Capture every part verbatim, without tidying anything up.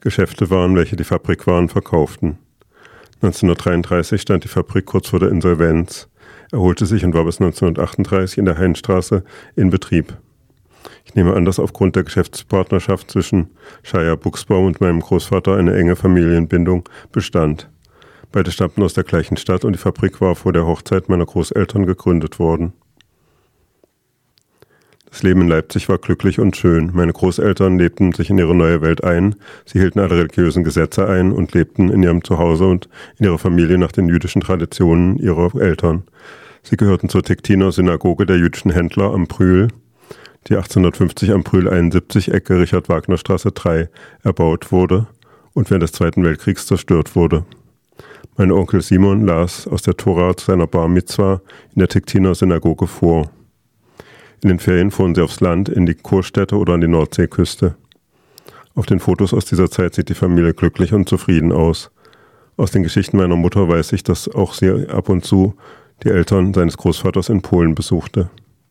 Geschäfte waren, welche die Fabrikwaren verkauften. neunzehnhundertdreiunddreißig stand die Fabrik kurz vor der Insolvenz, erholte sich und war bis neunzehnhundertachtunddreißig in der Heinstraße in Betrieb. Ich nehme an, dass aufgrund der Geschäftspartnerschaft zwischen Shaya Buchsbaum und meinem Großvater eine enge Familienbindung bestand. Beide stammten aus der gleichen Stadt und die Fabrik war vor der Hochzeit meiner Großeltern gegründet worden. Das Leben in Leipzig war glücklich und schön. Meine Großeltern lebten sich in ihre neue Welt ein, sie hielten alle religiösen Gesetze ein und lebten in ihrem Zuhause und in ihrer Familie nach den jüdischen Traditionen ihrer Eltern. Sie gehörten zur Tektiner Synagoge der jüdischen Händler am Brühl, die achtzehnhundertfünfzig am Brühl einundsiebzig, Ecke Richard-Wagner-Straße drei, erbaut wurde und während des Zweiten Weltkriegs zerstört wurde. Mein Onkel Simon las aus der Tora zu seiner Bar Mitzwa in der Tektiner Synagoge vor. In den Ferien fuhren sie aufs Land, in die Kurstädte oder an die Nordseeküste. Auf den Fotos aus dieser Zeit sieht die Familie glücklich und zufrieden aus. Aus den Geschichten meiner Mutter weiß ich, dass auch sie ab und zu die Eltern seines Großvaters in Polen besuchte.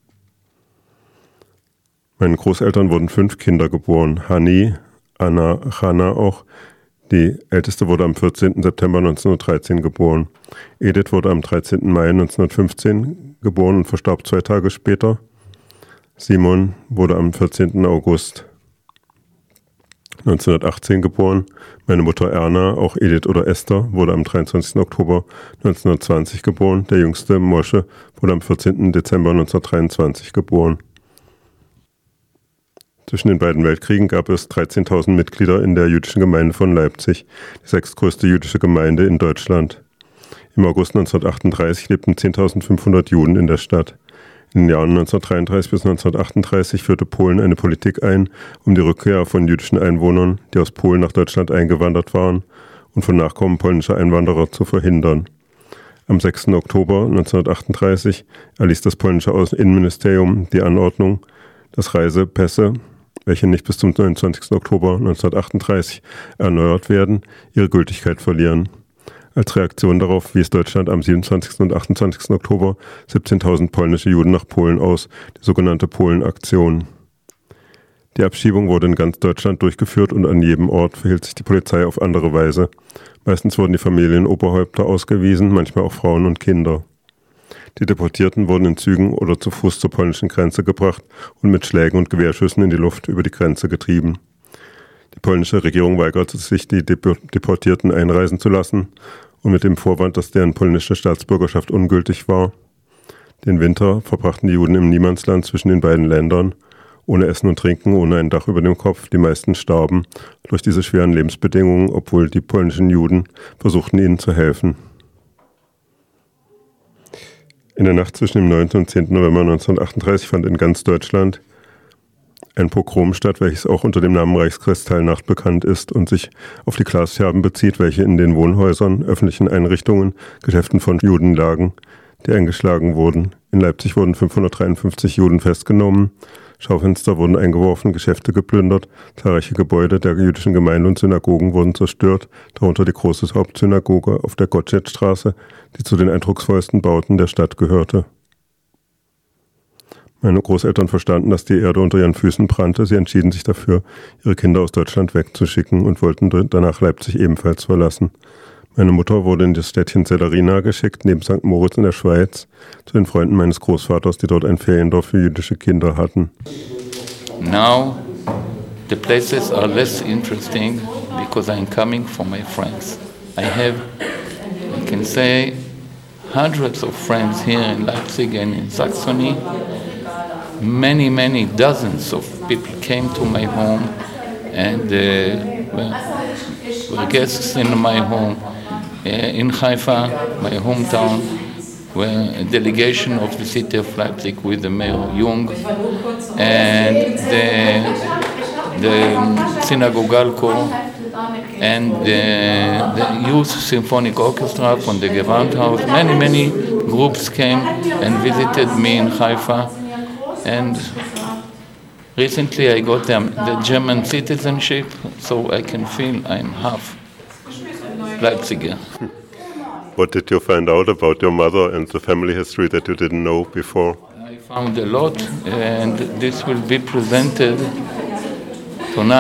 Meinen Großeltern wurden fünf Kinder geboren. Hanni, Anna, Hanna auch. Die älteste wurde am vierzehnten September neunzehnhundertdreizehn geboren. Edith wurde am dreizehnten Mai neunzehnhundertfünfzehn geboren und verstarb zwei Tage später. Simon wurde am vierzehnten August neunzehnhundertachtzehn geboren. Meine Mutter Erna, auch Edith oder Esther, wurde am dreiundzwanzigsten Oktober neunzehnhundertzwanzig geboren. Der jüngste Moshe wurde am vierzehnten Dezember neunzehnhundertdreiundzwanzig geboren. Zwischen den beiden Weltkriegen gab es dreizehntausend Mitglieder in der jüdischen Gemeinde von Leipzig, die sechstgrößte jüdische Gemeinde in Deutschland. Im August neunzehnhundertachtunddreißig lebten zehntausendfünfhundert Juden in der Stadt. In den Jahren neunzehnhundertdreiunddreißig bis neunzehnhundertachtunddreißig führte Polen eine Politik ein, um die Rückkehr von jüdischen Einwohnern, die aus Polen nach Deutschland eingewandert waren, und von Nachkommen polnischer Einwanderer zu verhindern. Am sechsten Oktober neunzehnhundertachtunddreißig erließ das polnische Innenministerium die Anordnung, dass Reisepässe, welche nicht bis zum neunundzwanzigsten Oktober neunzehnhundertachtunddreißig erneuert werden, ihre Gültigkeit verlieren. Als Reaktion darauf wies Deutschland am siebenundzwanzigsten und achtundzwanzigsten Oktober siebzehntausend polnische Juden nach Polen aus, die sogenannte Polen-Aktion. Die Abschiebung wurde in ganz Deutschland durchgeführt und an jedem Ort verhielt sich die Polizei auf andere Weise. Meistens wurden die Familienoberhäupter ausgewiesen, manchmal auch Frauen und Kinder. Die Deportierten wurden in Zügen oder zu Fuß zur polnischen Grenze gebracht und mit Schlägen und Gewehrschüssen in die Luft über die Grenze getrieben. Die polnische Regierung weigerte sich, die Deportierten einreisen zu lassen und mit dem Vorwand, dass deren polnische Staatsbürgerschaft ungültig war. Den Winter verbrachten die Juden im Niemandsland zwischen den beiden Ländern, ohne Essen und Trinken, ohne ein Dach über dem Kopf. Die meisten starben durch diese schweren Lebensbedingungen, obwohl die polnischen Juden versuchten, ihnen zu helfen. In der Nacht zwischen dem neunten und zehnten November neunzehnhundertachtunddreißig fand in ganz Deutschland ein Pogrom statt, welches auch unter dem Namen Reichskristallnacht bekannt ist und sich auf die Glasscherben bezieht, welche in den Wohnhäusern, öffentlichen Einrichtungen, Geschäften von Juden lagen, die eingeschlagen wurden. In Leipzig wurden fünfhundertdreiundfünfzig Juden festgenommen, Schaufenster wurden eingeworfen, Geschäfte geplündert, zahlreiche Gebäude der jüdischen Gemeinde und Synagogen wurden zerstört, darunter die große Hauptsynagoge auf der Gottschedstraße, die zu den eindrucksvollsten Bauten der Stadt gehörte. Meine Großeltern verstanden, dass die Erde unter ihren Füßen brannte. Sie entschieden sich dafür, ihre Kinder aus Deutschland wegzuschicken und wollten danach Leipzig ebenfalls verlassen. Meine Mutter wurde in das Städtchen Celerina geschickt, neben Sankt Moritz in der Schweiz, zu den Freunden meines Großvaters, die dort ein Feriendorf für jüdische Kinder hatten. Now the places are less interesting because I'm coming from my friends. I have, I can say, hundreds of friends here in Leipzig and in Saxony. Many, many dozens of people came to my home and uh, were, were guests in my home. Uh, in Haifa, my hometown, were a delegation of the city of Leipzig with the mayor Jung and the, the Synagogalko and the, the Youth Symphonic Orchestra from the Gewandhaus. Many, many groups came and visited me in Haifa. And recently I got the, the German citizenship, so I can feel I'm half Leipziger. What did you find out about your mother and the family history that you didn't know before? I found a lot, and this will be presented tonight.